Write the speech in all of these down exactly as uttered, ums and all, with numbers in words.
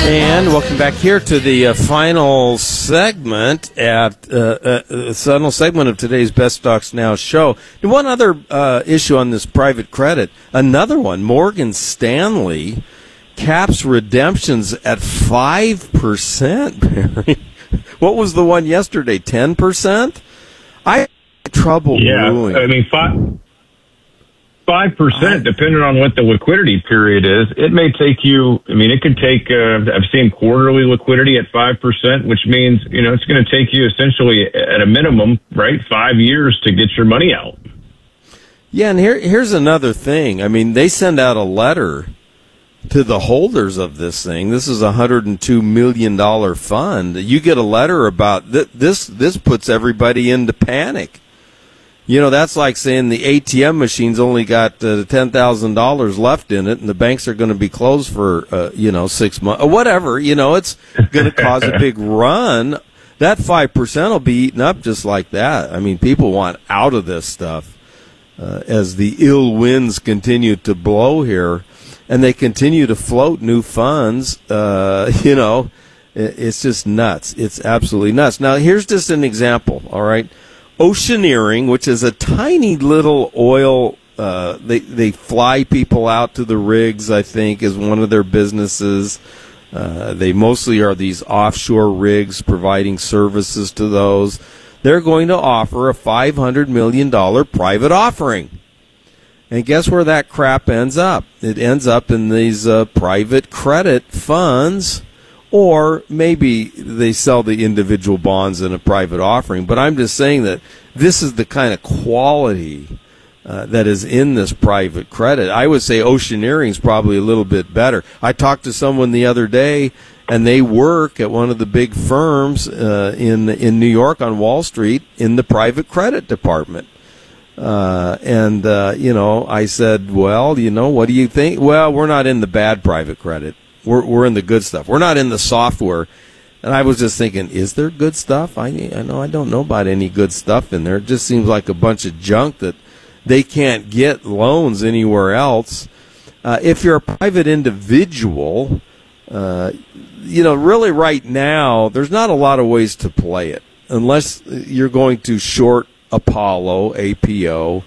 And welcome back here to the uh, final segment at uh, uh, the final segment of today's Best Stocks Now show. And one other uh, issue on this private credit, another one, Morgan Stanley caps redemptions at five percent, Barry. What was the one yesterday, ten percent? I had trouble yeah, moving. I mean, five, five percent, depending on what the liquidity period is. It may take you, I mean, it could take, uh, I've seen quarterly liquidity at five percent, which means, you know, it's going to take you essentially at a minimum, right, five years to get your money out. Yeah, and here, here's another thing. I mean, they send out a letter to the holders of this thing. This is a one hundred two million dollars fund. You get a letter about th- this. This puts everybody into panic. You know, that's like saying the A T M machine's only got uh, ten thousand dollars left in it, and the banks are going to be closed for, uh, you know, six months or whatever. You know, it's going to cause a big run. That five percent will be eaten up just like that. I mean, people want out of this stuff uh, as the ill winds continue to blow here, and they continue to float new funds. Uh, you know, it, it's just nuts. It's absolutely nuts. Now, here's just an example, all right? Oceaneering, which is a tiny little oil, uh, they they fly people out to the rigs, I think, is one of their businesses. Uh, they mostly are these offshore rigs providing services to those. They're going to offer a five hundred million dollars private offering. And guess where that crap ends up? It ends up in these uh, private credit funds. Or maybe they sell the individual bonds in a private offering. But I'm just saying that this is the kind of quality uh, that is in this private credit. I would say Oceaneering is probably a little bit better. I talked to someone the other day, and they work at one of the big firms uh, in in New York on Wall Street in the private credit department. Uh, and, uh, you know, I said, well, you know, what do you think? Well, we're not in the bad private credit. We're we're in the good stuff. We're not in the software. And I was just thinking, is there good stuff? I I know I don't know about any good stuff in there. It just seems like a bunch of junk that they can't get loans anywhere else. Uh, if you're a private individual, uh, you know, really right now, there's not a lot of ways to play it unless you're going to short Apollo, A P O,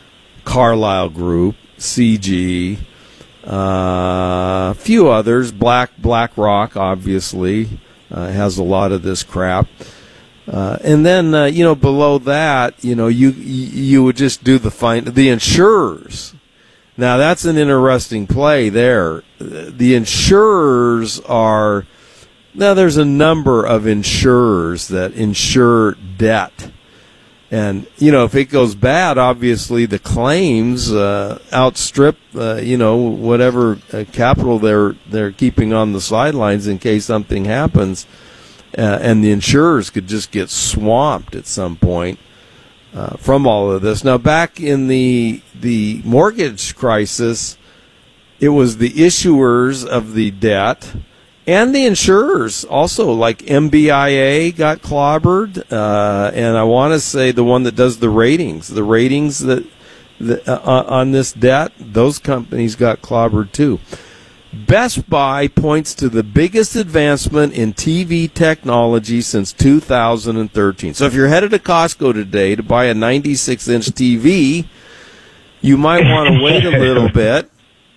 Carlyle Group, C G. A uh, few others, Black BlackRock obviously uh, has a lot of this crap, uh, and then uh, you know below that, you know you you would just do the fine the insurers. Now that's an interesting play there. The insurers are now there's a number of insurers that insure debt. And, you know, if it goes bad, obviously the claims uh, outstrip, uh, you know, whatever uh, capital they're they're keeping on the sidelines in case something happens. Uh, and the insurers could just get swamped at some point uh, from all of this. Now, back in the the mortgage crisis, it was the issuers of the debt and the insurers also, like M B I A got clobbered, uh, and I want to say the one that does the ratings, the ratings that, that uh, on this debt, those companies got clobbered too. Best Buy points to the biggest advancement in T V technology since two thousand thirteen. So if you're headed to Costco today to buy a ninety-six inch T V, you might want to wait a little bit.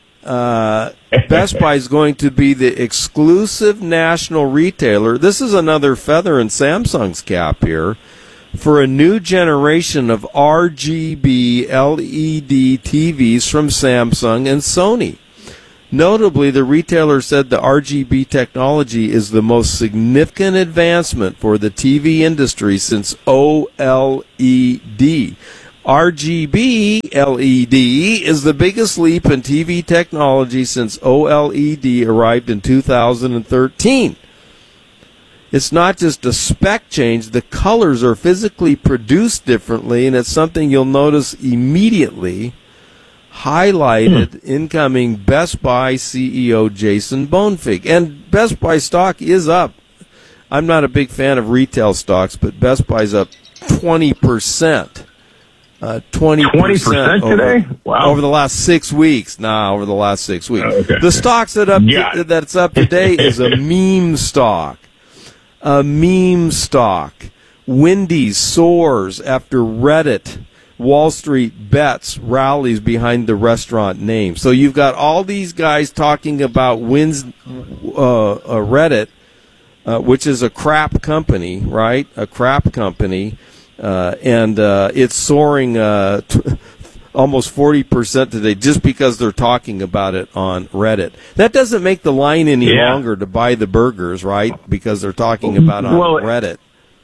Uh, Best Buy is going to be the exclusive national retailer. This is another feather in Samsung's cap here for a new generation of R G B L E D T Vs from Samsung and Sony. Notably, the retailer said the R G B technology is the most significant advancement for the T V industry since O L E D. R G B L E D is the biggest leap in T V technology since O L E D arrived in two thousand thirteen. It's not just a spec change. The colors are physically produced differently, and it's something you'll notice immediately, highlighted hmm. incoming Best Buy C E O Jason Bonfig. And Best Buy stock is up. I'm not a big fan of retail stocks, but Best Buy's up twenty percent. Uh, twenty percent today? Wow. Over the last six weeks. Nah, over the last six weeks. Oh, okay. The stocks that up Yeah. to, that's up today is a meme stock. A meme stock. Wendy's soars after Reddit. Wall Street bets rallies behind the restaurant name. So you've got all these guys talking about Wins, uh, uh, Reddit, uh, which is a crap company, right? A crap company. Uh, and uh, it's soaring uh, t- almost forty percent today just because they're talking about it on Reddit. That doesn't make the line any Yeah. longer to buy the burgers, right? Because they're talking about it on Well, Reddit.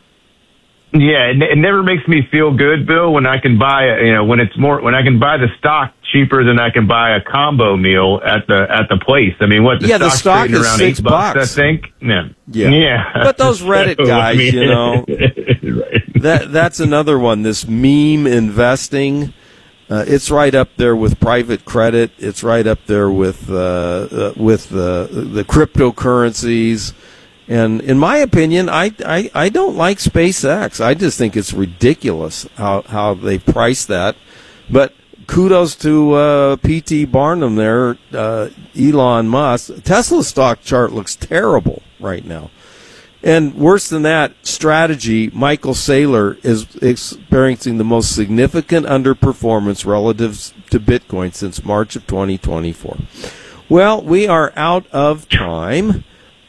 Yeah, it, it never makes me feel good, Bill, when I can buy, a, you know, when it's more, when I can buy the stock cheaper than I can buy a combo meal at the at the place. I mean, what the Yeah, the stock's stock trading is around six eight bucks, bucks. I think. Yeah, Yeah. yeah. But those Reddit So, I guys, mean- you know, right. that that's another one. This meme investing, uh, it's right up there with private credit. It's right up there with uh, uh, with uh, the cryptocurrencies. And in my opinion, I, I, I don't like SpaceX. I just think it's ridiculous how, how they price that. But kudos to uh, P T Barnum there, uh, Elon Musk. Tesla stock chart looks terrible right now. And worse than that, strategy, Michael Saylor is experiencing the most significant underperformance relative to Bitcoin since March of twenty twenty-four. Well, we are out of time.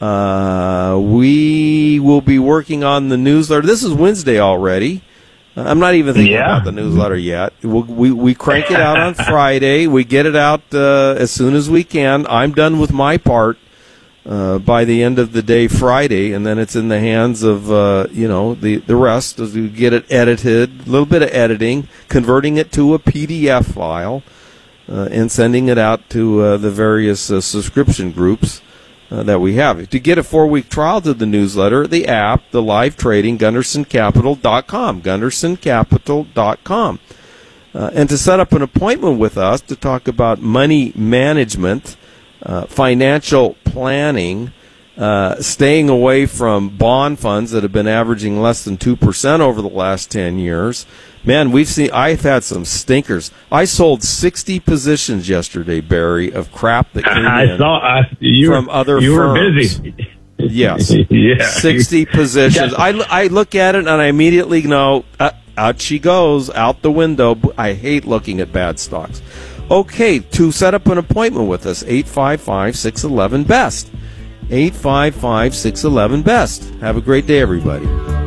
Uh, we will be working on the newsletter. This is Wednesday already. Uh, I'm not even thinking Yeah. about the newsletter yet. We'll, we we crank it out on Friday. We get it out uh, as soon as we can. I'm done with my part uh, by the end of the day Friday, and then it's in the hands of uh, you know the the rest as we get it edited. A little bit of editing, converting it to a P D F file, uh, and sending it out to uh, the various uh, subscription groups Uh, that we have. To get a four-week trial to the newsletter, the app, the live trading, Gunderson Capital dot com, Gunderson Capital dot com. Uh, and to set up an appointment with us to talk about money management, uh, financial planning, uh, staying away from bond funds that have been averaging less than two percent over the last ten years. Man, we've seen, I've had some stinkers. I sold sixty positions yesterday, Barry, of crap that came I in saw uh, you from were, other you firms. were busy. Yes. Yeah. sixty positions. I, I look at it and I immediately know, uh, out she goes, out the window. I hate looking at bad stocks. Okay, to set up an appointment with us, eight five five, six one one, B E S T. eight five five, six one one, B E S T. Have a great day, everybody.